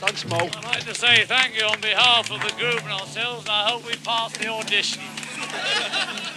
Thanks, Mo. I'd like to say thank you on behalf of the group and ourselves, and I hope we pass the audition.